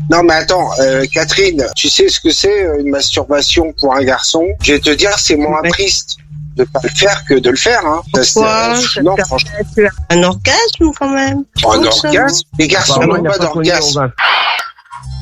Non, mais attends, Catherine, tu sais ce que c'est une masturbation pour un garçon? Je vais te dire, c'est moins triste de pas le faire que de le faire. Hein. Pourquoi? Non, franchement. Un orgasme quand même. Un orgasme? Les garçons n'ont pas d'orgasme.